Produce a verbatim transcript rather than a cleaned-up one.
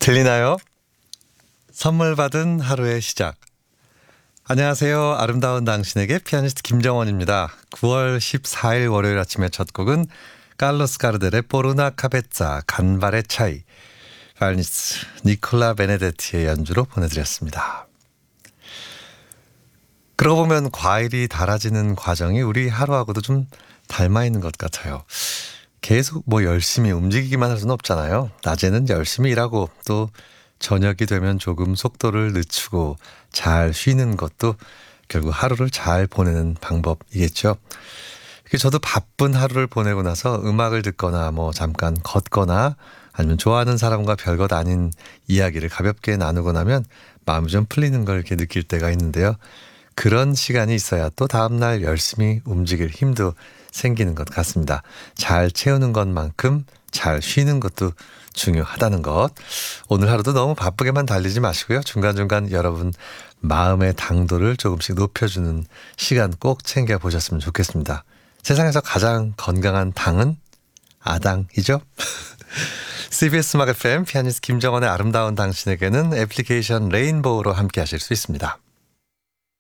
들리나요? 선물 받은 하루의 시작. 안녕하세요. 아름다운 당신에게 피아니스트 김정원입니다. 구월 십사일 월요일 아침의 첫 곡은 칼로스 가르델의 포르나 카베자 간발의 차이, 바이올리니스트 니콜라 베네데티의 연주로 보내드렸습니다. 그러고 보면 과일이 달아지는 과정이 우리 하루하고도 좀 닮아 있는 것 같아요. 계속 뭐 열심히 움직이기만 할 수는 없잖아요. 낮에는 열심히 일하고 또 저녁이 되면 조금 속도를 늦추고 잘 쉬는 것도 결국 하루를 잘 보내는 방법이겠죠. 저도 바쁜 하루를 보내고 나서 음악을 듣거나 뭐 잠깐 걷거나 아니면 좋아하는 사람과 별것 아닌 이야기를 가볍게 나누고 나면 마음이 좀 풀리는 걸 이렇게 느낄 때가 있는데요. 그런 시간이 있어야 또 다음날 열심히 움직일 힘도 생기는 것 같습니다. 잘 채우는 것만큼 잘 쉬는 것도 중요하다는 것. 오늘 하루도 너무 바쁘게만 달리지 마시고요. 중간중간 여러분 마음의 당도를 조금씩 높여주는 시간 꼭 챙겨보셨으면 좋겠습니다. 세상에서 가장 건강한 당은 아당이죠. 씨비에스 음악 에프엠 피아니스트 김정원의 아름다운 당신에게는 애플리케이션 레인보우로 함께 하실 수 있습니다.